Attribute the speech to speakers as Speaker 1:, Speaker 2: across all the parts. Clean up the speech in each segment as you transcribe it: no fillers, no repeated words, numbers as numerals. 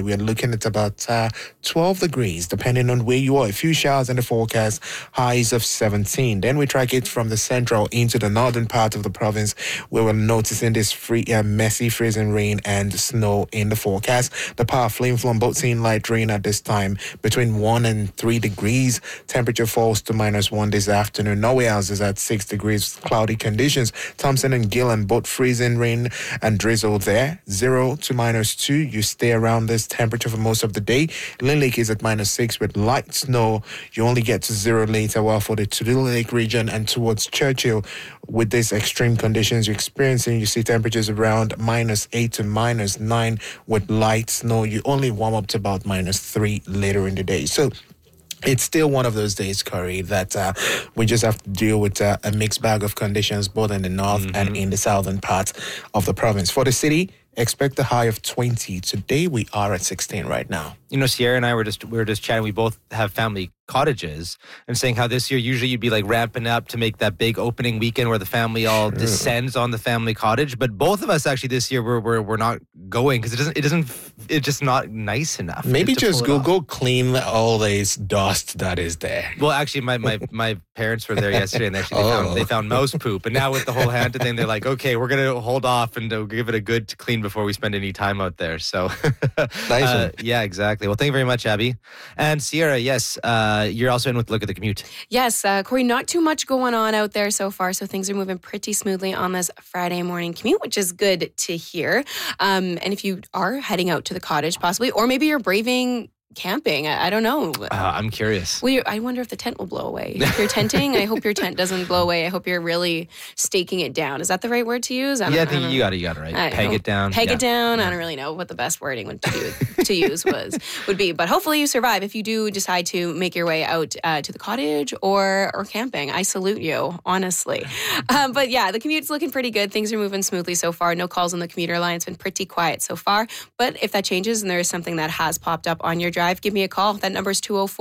Speaker 1: tonight, we are looking at about 12 degrees, depending on where you are. A few showers in the forecast, highs of 17. Then we track it from the central into the northern part of the province, where we're noticing this messy freezing rain and snow in the forecast. The power flame from both seeing light rain at this time between 1 and 3 degrees. Temperature falls to -1 this afternoon. Nowhere else is at 6 degrees. Cloudy conditions. Thompson and Gillen both freezing rain and drizzle there. 0 to -2. You stay around this temperature for most of the day. Lynn Lake is at -6 with light snow. You only get to 0 later, while for the Tudor Lake region and towards Churchill, with these extreme conditions you're experiencing, you see temperatures around -8 to -9 with light snow. You only warm up to about -3 later in the day. So it's still one of those days, Corey, that we just have to deal with a mixed bag of conditions both in the north and in the southern part of the province. For the city, expect a high of 20. Today we are at 16 right now.
Speaker 2: You know, Sierra and I were just chatting. We both have family cottages, and saying how this year usually you'd be like ramping up to make that big opening weekend where the family all descends on the family cottage. But both of us actually this year we're not going because it's just not nice enough.
Speaker 1: Maybe just go clean all this dust that is there.
Speaker 2: Well, actually, my parents were there yesterday, and actually they found mouse poop. And now with the whole haunted thing, they're like, okay, we're gonna hold off and give it a good clean before we spend any time out there. So,
Speaker 1: nice.
Speaker 2: Yeah, exactly. Well, thank you very much, Abby. And Sierra, yes, you're also in with Look at the Commute.
Speaker 3: Yes, Corey, not too much going on out there so far, so things are moving pretty smoothly on this Friday morning commute, which is good to hear. And if you are heading out to the cottage possibly, or maybe you're braving camping, I don't know.
Speaker 2: I'm curious.
Speaker 3: Well, I wonder if the tent will blow away. If you're tenting, I hope your tent doesn't blow away. I hope you're really staking it down. Is that the right word to use?
Speaker 2: I think you got it right. Peg it down.
Speaker 3: Peg it down. I don't really know what the best wording to use would be. But hopefully you survive if you do decide to make your way out to the cottage or camping. I salute you, honestly. But yeah, the commute's looking pretty good. Things are moving smoothly so far. No calls on the commuter line. It's been pretty quiet so far. But if that changes and there is something that has popped up on your drive, give me a call. That number is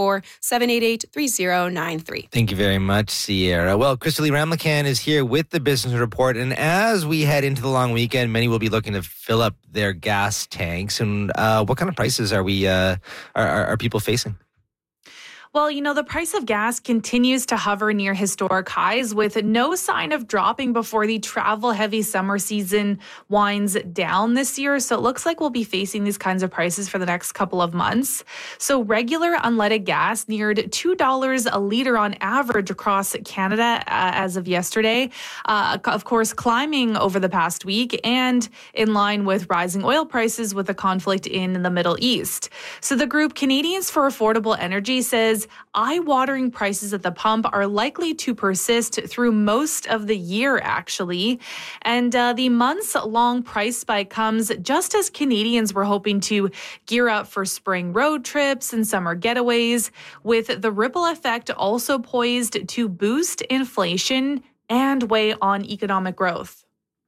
Speaker 3: 204-788-3093.
Speaker 2: Thank you very much, Sierra. Well, Crystalie Ramlakan is here with the Business Report. And as we head into the long weekend, many will be looking to fill up their gas tanks. And what kind of prices are people facing?
Speaker 4: Well, you know, the price of gas continues to hover near historic highs with no sign of dropping before the travel-heavy summer season winds down this year. So it looks like we'll be facing these kinds of prices for the next couple of months. So regular unleaded gas neared $2 a liter on average across Canada as of yesterday. Of course, climbing over the past week and in line with rising oil prices with the conflict in the Middle East. So the group Canadians for Affordable Energy says eye-watering prices at the pump are likely to persist through most of the year, actually. And the months-long price spike comes just as Canadians were hoping to gear up for spring road trips and summer getaways, with the ripple effect also poised to boost inflation and weigh on economic growth.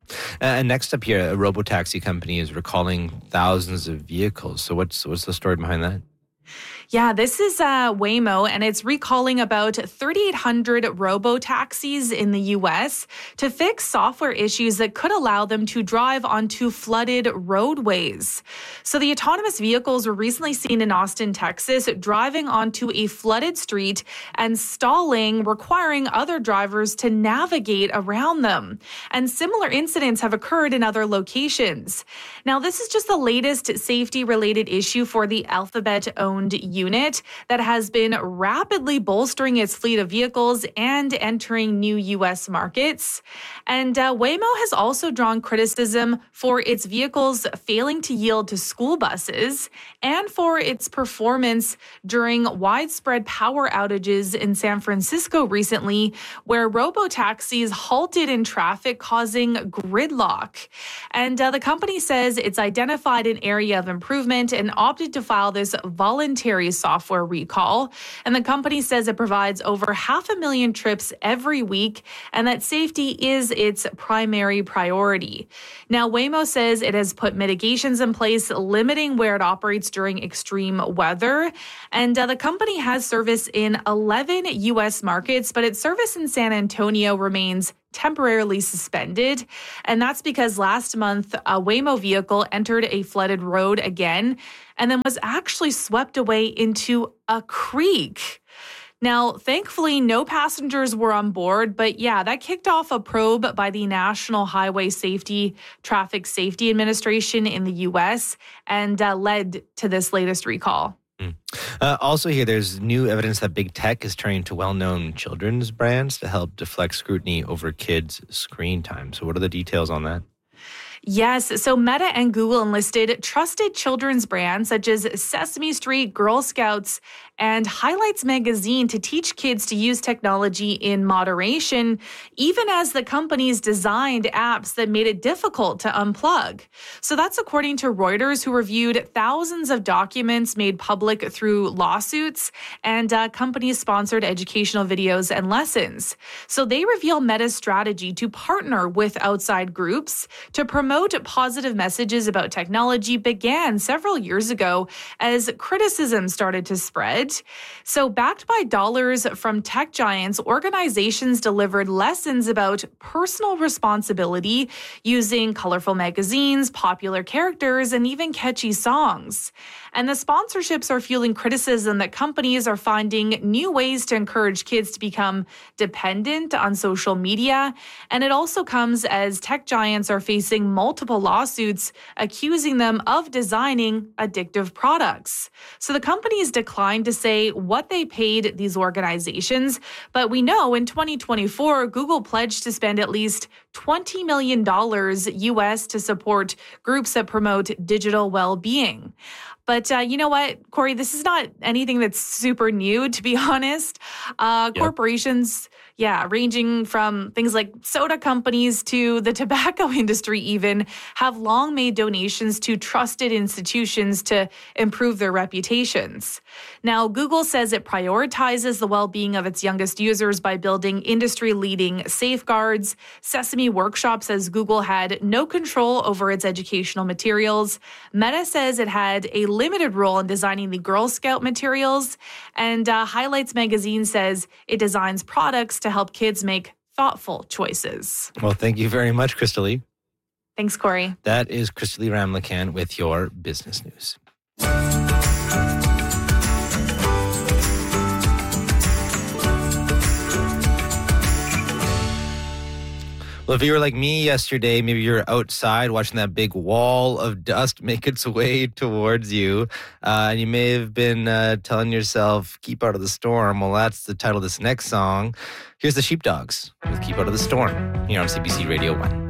Speaker 2: And next up here, a robotaxi company is recalling thousands of vehicles. So what's the story behind that?
Speaker 4: Yeah, this is Waymo, and it's recalling about 3,800 robo-taxis in the U.S. to fix software issues that could allow them to drive onto flooded roadways. So the autonomous vehicles were recently seen in Austin, Texas, driving onto a flooded street and stalling, requiring other drivers to navigate around them. And similar incidents have occurred in other locations. Now, this is just the latest safety-related issue for the Alphabet-owned unit that has been rapidly bolstering its fleet of vehicles and entering new U.S. markets. And Waymo has also drawn criticism for its vehicles failing to yield to school buses and for its performance during widespread power outages in San Francisco recently, where robo-taxis halted in traffic, causing gridlock. And the company says it's identified an area of improvement and opted to file this voluntary software recall. And the company says it provides over 500,000 trips every week and that safety is its primary priority. Now, Waymo says it has put mitigations in place limiting where it operates during extreme weather. And the company has service in 11 U.S. markets, but its service in San Antonio remains temporarily suspended. And that's because last month, a Waymo vehicle entered a flooded road again and then was actually swept away into a creek. Now, thankfully, no passengers were on board, but yeah, that kicked off a probe by the National Highway Traffic Safety Administration in the U.S. and led to this latest recall.
Speaker 2: Also here, there's new evidence that big tech is turning to well-known children's brands to help deflect scrutiny over kids' screen time. So what are the details on that?
Speaker 4: Yes, so Meta and Google enlisted trusted children's brands such as Sesame Street, Girl Scouts, and Highlights Magazine to teach kids to use technology in moderation, even as the companies designed apps that made it difficult to unplug. So that's according to Reuters, who reviewed thousands of documents made public through lawsuits and company-sponsored educational videos and lessons. So they reveal Meta's strategy to partner with outside groups to promote positive messages about technology began several years ago as criticism started to spread. So backed by dollars from tech giants, organizations delivered lessons about personal responsibility using colorful magazines, popular characters, and even catchy songs. And the sponsorships are fueling criticism that companies are finding new ways to encourage kids to become dependent on social media. And it also comes as tech giants are facing multiple lawsuits accusing them of designing addictive products. So the companies declined to say what they paid these organizations, but we know in 2024, Google pledged to spend at least $20 million US to support groups that promote digital well-being. But you know what, Corey, this is not anything that's super new, to be honest. Corporations, ranging from things like soda companies to the tobacco industry even, have long made donations to trusted institutions to improve their reputations. Now, Google says it prioritizes the well-being of its youngest users by building industry-leading safeguards. Sesame Workshop says Google had no control over its educational materials. Meta says it had a limited role in designing the Girl Scout materials. And Highlights Magazine says it designs products to help kids make thoughtful choices.
Speaker 2: Well, thank you very much, Crystal Lee.
Speaker 4: Thanks, Corey.
Speaker 2: That is Crystal Lee Ramlakan with your business news. Well, if you were like me yesterday, maybe you're outside watching that big wall of dust make its way towards you, and you may have been telling yourself, keep out of the storm. Well, that's the title of this next song. Here's the Sheepdogs with Keep Out of the Storm here on CBC Radio 1.